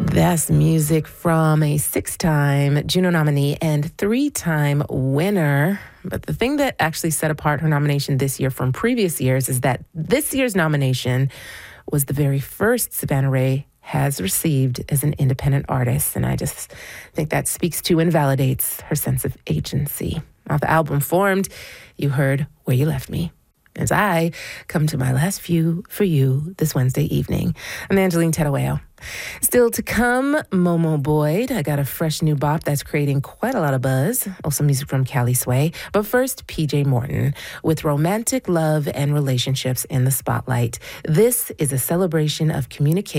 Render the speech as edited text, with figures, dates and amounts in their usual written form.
That's music from a 6-time Juno nominee and 3-time winner. But the thing that actually set apart her nomination this year from previous years is that this year's nomination was the very first Savannah Ray has received as an independent artist. And I just think that speaks to and validates her sense of agency. Off the album Formed, you heard Where You Left Me. As I come to my last few for you this Wednesday evening. I'm Angeline Tedaweo. Still to come, Momo Boyd. I got a fresh new bop that's creating quite a lot of buzz. Also music from Cali Sway. But first, PJ Morton with romantic love and relationships in the spotlight. This is a celebration of communication.